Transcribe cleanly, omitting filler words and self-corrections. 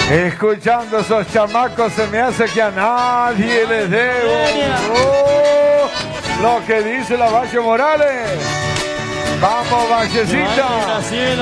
Escuchando esos chamacos se me hace que a nadie les debo. Oh, lo que dice la Valle Morales. Vamos, Vallecita.